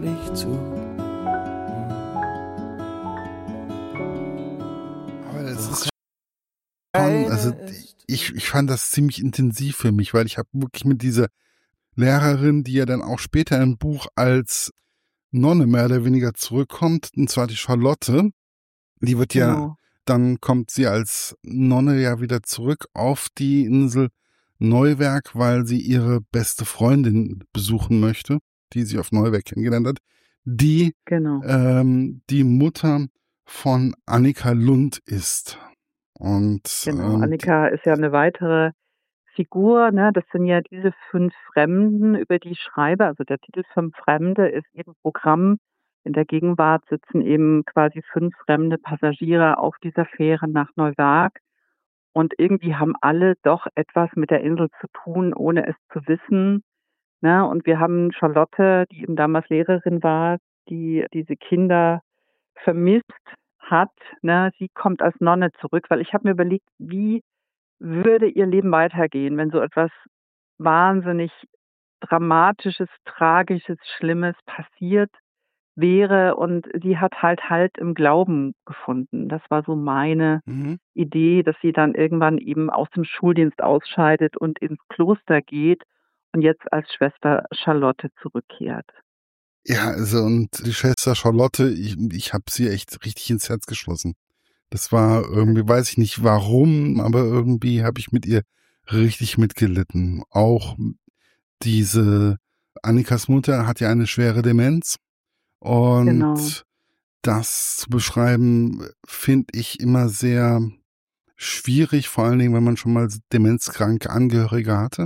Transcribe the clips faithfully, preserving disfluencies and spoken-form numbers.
nicht zu. Aber es ist schon, also ich, ich fand das ziemlich intensiv für mich, weil ich habe wirklich mit dieser Lehrerin, die ja dann auch später im Buch als Nonne mehr oder weniger zurückkommt, und zwar die Charlotte, die wird ja, Genau. dann kommt sie als Nonne ja wieder zurück auf die Insel Neuwerk, weil sie ihre beste Freundin besuchen möchte, die sie auf Neuwerk kennengelernt hat, die Genau. ähm, die Mutter von Annika Lund ist. Und Genau. ähm, Annika ist ja eine weitere Figur, ne? Das sind ja diese fünf Fremden, über die ich schreibe. Also der Titel Fünf Fremde ist eben Programm. In der Gegenwart sitzen eben quasi fünf fremde Passagiere auf dieser Fähre nach Neuwerk. Und irgendwie haben alle doch etwas mit der Insel zu tun, ohne es zu wissen. Ne? Und wir haben Charlotte, die eben damals Lehrerin war, die diese Kinder vermisst hat. Ne? Sie kommt als Nonne zurück, weil ich habe mir überlegt, wie würde ihr Leben weitergehen, wenn so etwas wahnsinnig Dramatisches, Tragisches, Schlimmes passiert wäre, und sie hat halt Halt im Glauben gefunden. Das war so meine mhm. Idee, dass sie dann irgendwann eben aus dem Schuldienst ausscheidet und ins Kloster geht und jetzt als Schwester Charlotte zurückkehrt. Ja, also und die Schwester Charlotte, ich, ich habe sie echt richtig ins Herz geschlossen. Das war irgendwie, weiß ich nicht warum, aber irgendwie habe ich mit ihr richtig mitgelitten. Auch diese Annikas Mutter hat ja eine schwere Demenz und Genau. das zu beschreiben, finde ich immer sehr schwierig, vor allen Dingen, wenn man schon mal demenzkranke Angehörige hatte.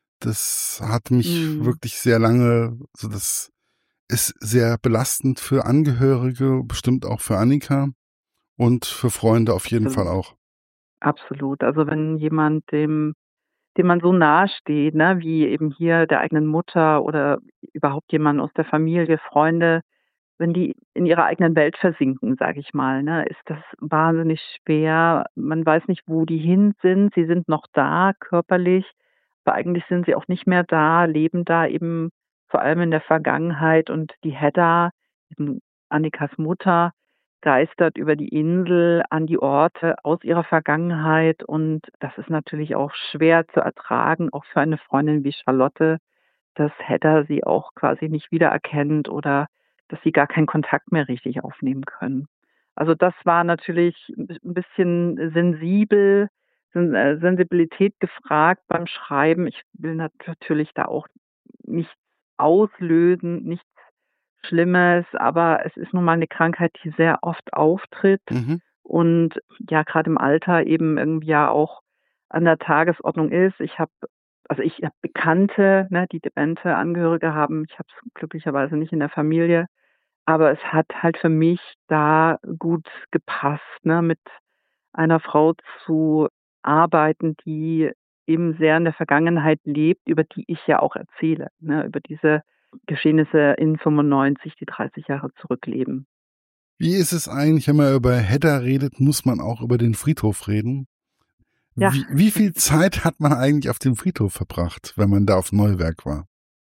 Das hat mich Mhm. wirklich sehr lange, so das ist sehr belastend für Angehörige, bestimmt auch für Annika und für Freunde auf jeden Fall Absolut. auch. Absolut. Also wenn jemand dem dem man so nahe steht, ne, wie eben hier der eigenen Mutter oder überhaupt jemand aus der Familie, Freunde, wenn die in ihrer eigenen Welt versinken, sage ich mal, ne, ist das wahnsinnig schwer. Man weiß nicht, wo die hin sind. Sie sind noch da körperlich, aber eigentlich sind sie auch nicht mehr da, leben da eben vor allem in der Vergangenheit. Und die Hedda, eben Annikas Mutter, geistert über die Insel an die Orte aus ihrer Vergangenheit. Und das ist natürlich auch schwer zu ertragen, auch für eine Freundin wie Charlotte, dass Hedda sie auch quasi nicht wiedererkennt oder dass sie gar keinen Kontakt mehr richtig aufnehmen können. Also das war natürlich 'n bi 'n bisschen sensibel, Sen äh, Sensibilität gefragt beim Schreiben. Ich will nat natürlich da auch nichts auslösen, nichts Schlimmes, aber es ist nun mal 'ne Krankheit, die sehr oft auftritt Mhm. und ja grad im Alter eben irgendwie ja auch an der Tagesordnung ist. Ich habe also ich habe Bekannte, ne, die demente Angehörige haben. Ich habe es glücklicherweise nicht in der Familie, aber es hat halt für mich da gut gepasst, ne, mit einer Frau zu arbeiten, die eben sehr in der Vergangenheit lebt, über die ich ja auch erzähle, ne, über diese Geschehnisse in fünfundneunzig, die dreißig Jahre zurückleben. Wie ist es eigentlich, wenn man über Hedda redet, muss man auch über den Friedhof reden? Ja. Wie, wie viel Zeit hat man eigentlich auf dem Friedhof verbracht, wenn man da auf Neuwerk war?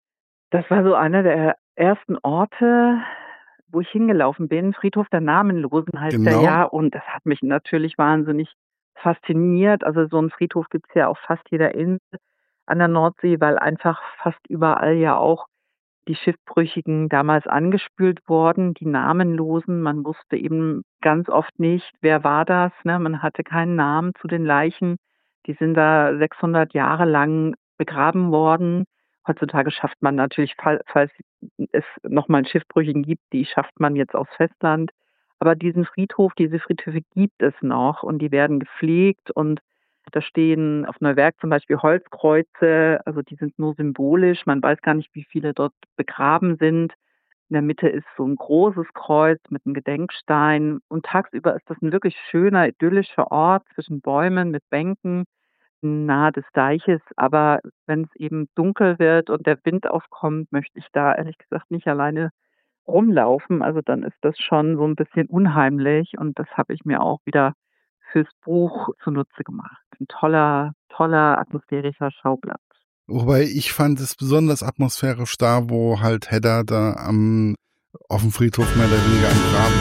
Das war so einer der ersten Orte, wo ich hingelaufen bin. Friedhof der Namenlosen heißt der Genau. ja, und das hat mich natürlich wahnsinnig fasziniert. Also so 'n Friedhof gibt's ja auf fast jeder Insel an der Nordsee, weil einfach fast überall ja auch die Schiffbrüchigen damals angespült wurden, die Namenlosen. Man wusste eben ganz oft nicht, wer war das, ne? Man hatte keinen Namen zu den Leichen. Die sind da sechshundert Jahre lang begraben worden. Heutzutage schafft man natürlich, fall falls es noch mal 'n Schiffbrüchigen gibt, die schafft man jetzt aufs Festland. Aber diesen Friedhof, diese Friedhöfe gibt es noch und die werden gepflegt, und da stehen auf Neuwerk zum Beispiel Holzkreuze, also die sind nur symbolisch. Man weiß gar nicht, wie viele dort begraben sind. In der Mitte ist so 'n großes Kreuz mit 'nem Gedenkstein, und tagsüber ist das 'n wirklich schöner, idyllischer Ort zwischen Bäumen mit Bänken nahe des Deiches. Aber wenn's eben dunkel wird und der Wind aufkommt, möchte ich da ehrlich gesagt nicht alleine rumlaufen. Also dann ist das schon so 'n bisschen unheimlich, und das habe ich mir auch wieder fürs Buch zunutze gemacht. 'N toller toller atmosphärischer Schauplatz. Wobei ich fand es besonders atmosphärisch da, wo halt Hedda da am auf dem Friedhof mehr oder weniger ein Graben